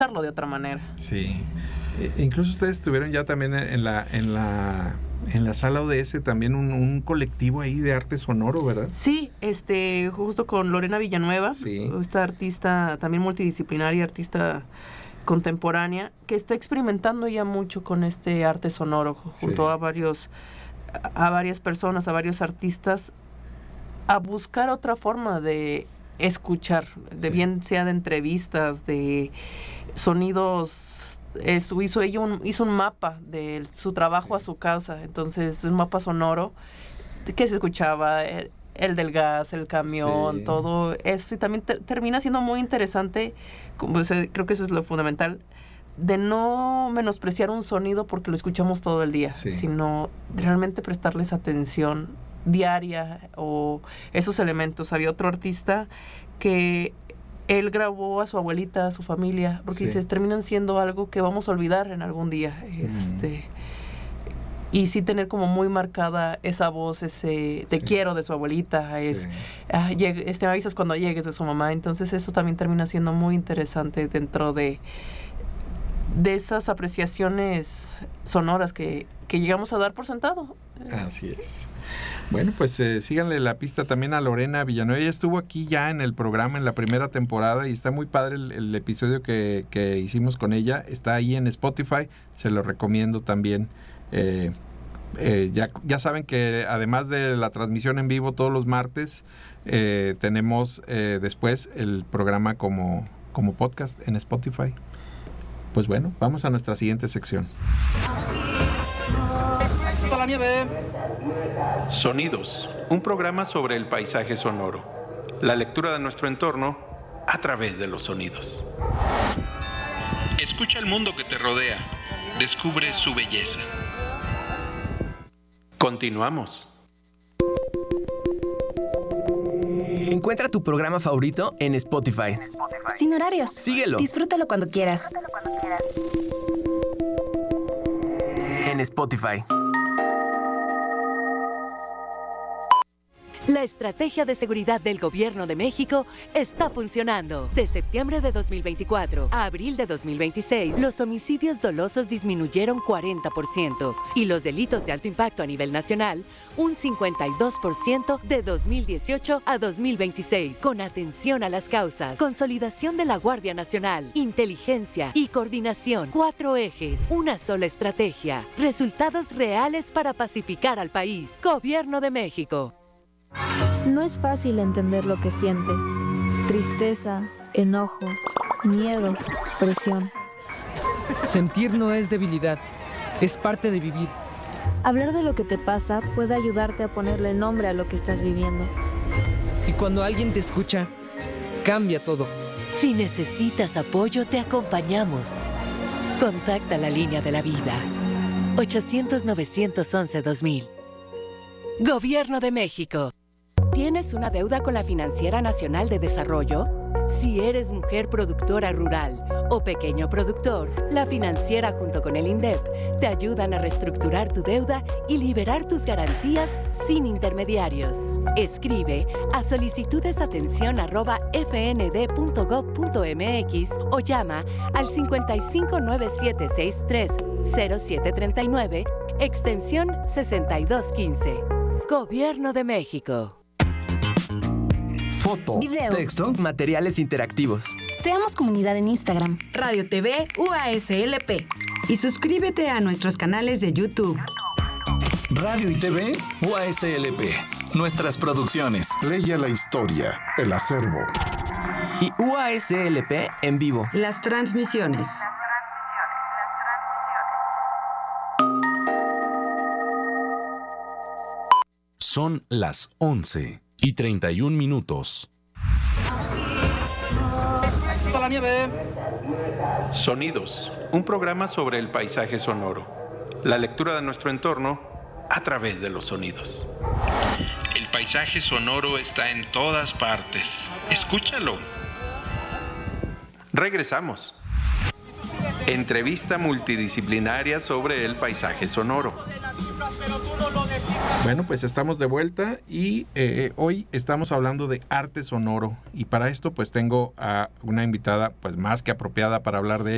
de otra manera. Sí. Incluso ustedes estuvieron ya también en la sala ODS también un colectivo ahí de arte sonoro, ¿verdad? Sí, justo con Lorena Villanueva, sí. Esta artista también multidisciplinaria, artista contemporánea, que está experimentando ya mucho con este arte sonoro, junto a varias personas, a varios artistas, a buscar otra forma de escuchar, bien sea de entrevistas, de sonidos. Hizo un mapa de su trabajo a su casa, entonces un mapa sonoro que se escuchaba el del gas, el camión, todo eso, y también termina siendo muy interesante, creo que eso es lo fundamental, de no menospreciar un sonido porque lo escuchamos todo el día, sino realmente prestarles atención diaria o esos elementos. Había otro artista que él grabó a su abuelita, a su familia, porque dice, terminan siendo algo que vamos a olvidar en algún día. Y sí tener como muy marcada esa voz, ese te quiero de su abuelita, me avisas cuando llegues de su mamá. Entonces eso también termina siendo muy interesante dentro de esas apreciaciones sonoras que llegamos a dar por sentado. Así es. Bueno, pues síganle la pista también a Lorena Villanueva. Ella estuvo aquí ya en el programa en la primera temporada y está muy padre el episodio que hicimos con ella. Está ahí en Spotify, se lo recomiendo también. Ya saben que además de la transmisión en vivo todos los martes, tenemos después el programa como podcast en Spotify. Pues bueno, vamos a nuestra siguiente sección. La nieve. Sonidos, un programa sobre el paisaje sonoro. La lectura de nuestro entorno a través de los sonidos. Escucha el mundo que te rodea. Descubre su belleza. Continuamos. Encuentra tu programa favorito en Spotify. Sin horarios. Síguelo. Disfrútalo cuando quieras. En Spotify. La estrategia de seguridad del Gobierno de México está funcionando. De septiembre de 2024 a abril de 2026, los homicidios dolosos disminuyeron 40% y los delitos de alto impacto a nivel nacional un 52% de 2018 a 2026. Con atención a las causas, consolidación de la Guardia Nacional, inteligencia y coordinación. 4 ejes, una sola estrategia. Resultados reales para pacificar al país. Gobierno de México. No es fácil entender lo que sientes. Tristeza, enojo, miedo, presión. Sentir no es debilidad, es parte de vivir. Hablar de lo que te pasa puede ayudarte a ponerle nombre a lo que estás viviendo. Y cuando alguien te escucha, cambia todo. Si necesitas apoyo, te acompañamos. Contacta la línea de la vida. 800-911-2000. Gobierno de México. ¿Tienes una deuda con la Financiera Nacional de Desarrollo? Si eres mujer productora rural o pequeño productor, la financiera junto con el INDEP te ayudan a reestructurar tu deuda y liberar tus garantías sin intermediarios. Escribe a solicitudesatención@fnd.gov.mx o llama al 5597630739, extensión 6215. Gobierno de México. Foto, video, texto, materiales interactivos. Seamos comunidad en Instagram. Radio TV UASLP. Y suscríbete a nuestros canales de YouTube. Radio y TV UASLP. Nuestras producciones. Leia la historia, el acervo. Y UASLP en vivo. Las transmisiones. Son las 11:31. La nieve. Sonidos, un programa sobre el paisaje sonoro. La lectura de nuestro entorno a través de los sonidos. El paisaje sonoro está en todas partes. Escúchalo. Regresamos. Entrevista multidisciplinaria sobre el paisaje sonoro. Bueno, pues estamos de vuelta y hoy estamos hablando de arte sonoro y para esto pues tengo a una invitada pues más que apropiada para hablar de ella.